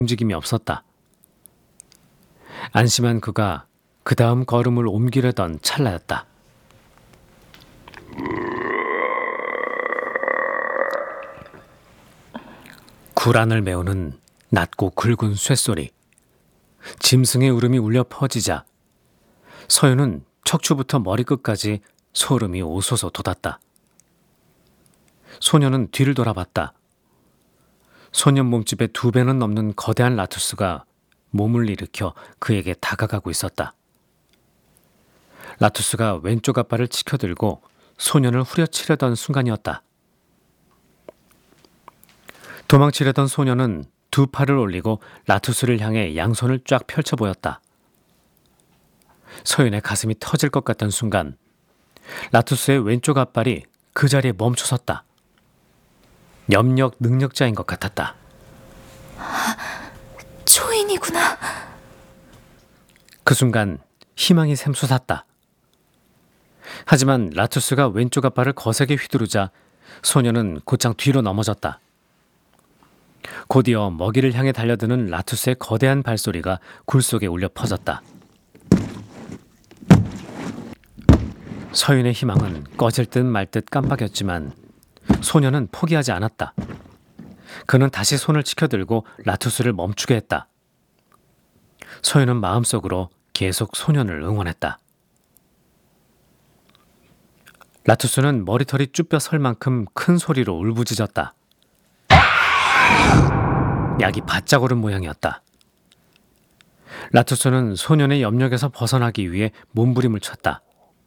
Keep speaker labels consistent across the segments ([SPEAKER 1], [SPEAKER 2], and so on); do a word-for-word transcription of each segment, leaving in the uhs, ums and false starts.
[SPEAKER 1] 움직임이 없었다. 안심한 그가 그 다음 걸음을 옮기려던 찰나였다. 굴안을 메우는 낮고 굵은 쇳소리, 짐승의 울음이 울려 퍼지자 서윤은 척추부터 머리끝까지 소름이 오소소 돋았다. 소녀는 뒤를 돌아봤다. 소년 몸집의 두 배는 넘는 거대한 라투스가 몸을 일으켜 그에게 다가가고 있었다. 라투스가 왼쪽 앞발을 치켜들고 소년을 후려치려던 순간이었다. 도망치려던 소년은 두 팔을 올리고 라투스를 향해 양손을 쫙 펼쳐 보였다. 서윤의 가슴이 터질 것 같던 순간 라투스의 왼쪽 앞발이 그 자리에 멈춰섰다. 염력 능력자인 것 같았다.
[SPEAKER 2] 초인이구나.
[SPEAKER 1] 그 순간 희망이 샘솟았다. 하지만 라투스가 왼쪽 앞발을 거세게 휘두르자 소녀는 곧장 뒤로 넘어졌다. 곧이어 먹이를 향해 달려드는 라투스의 거대한 발소리가 굴 속에 울려 퍼졌다. 서윤의 희망은 꺼질 듯 말 듯 깜빡였지만 소녀는 포기하지 않았다. 그는 다시 손을 치켜들고 라투스를 멈추게 했다. 서윤은 마음속으로 계속 소년을 응원했다. 라투스는 머리털이 쭈뼛 설 만큼 큰 소리로 울부짖었다. 약이 바짝 오른 모양이었다. 라투스는 소년의 염력에서 벗어나기 위해 몸부림을 쳤다.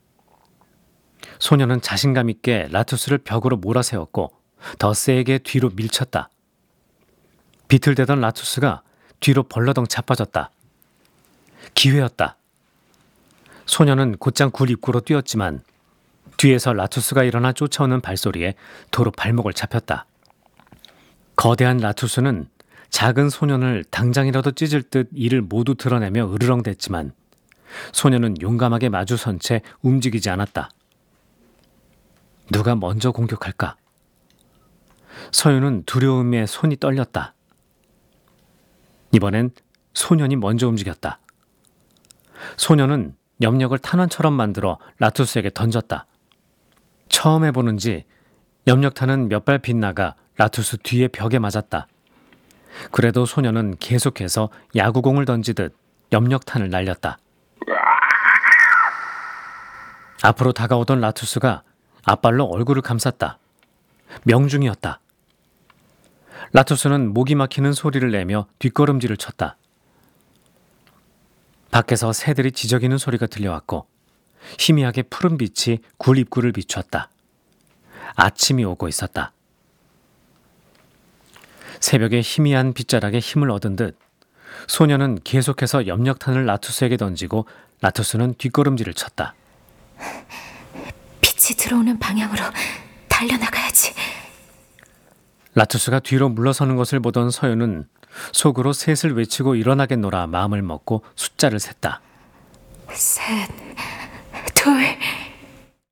[SPEAKER 1] 소년은 자신감 있게 라투스를 벽으로 몰아세웠고 더 세게 뒤로 밀쳤다. 비틀대던 라투스가 뒤로 벌러덩 자빠졌다. 기회였다. 소년은 곧장 굴 입구로 뛰었지만 뒤에서 라투스가 일어나 쫓아오는 발소리에 도로 발목을 잡혔다. 거대한 라투스는 작은 소년을 당장이라도 찢을 듯 이를 모두 드러내며 으르렁댔지만 소년은 용감하게 마주선 채 움직이지 않았다. 누가 먼저 공격할까? 서윤은 두려움에 손이 떨렸다. 이번엔 소년이 먼저 움직였다. 소년은 염력을 탄환처럼 만들어 라투스에게 던졌다. 처음 해보는지 염력탄은 몇 발 빗나가 라투스 뒤에 벽에 맞았다. 그래도 소년은 계속해서 야구공을 던지듯 염력탄을 날렸다. 앞으로 다가오던 라투스가 앞발로 얼굴을 감쌌다. 명중이었다. 라투스는 목이 막히는 소리를 내며 뒷걸음질을 쳤다. 밖에서 새들이 지저귀는 소리가 들려왔고 희미하게 푸른 빛이 굴 입구를 비추었다. 아침이 오고 있었다. 새벽의 희미한 빗자락에 힘을 얻은 듯 소녀는 계속해서 염력탄을 라투스에게 던지고 라투스는 뒷걸음질을 쳤다.
[SPEAKER 2] 빛이 들어오는 방향으로 달려나가야지.
[SPEAKER 1] 라투스가 뒤로 물러서는 것을 보던 서윤은 속으로 셋을 외치고 일어나겠노라 마음을 먹고 숫자를 셌다.
[SPEAKER 2] 셋, 둘,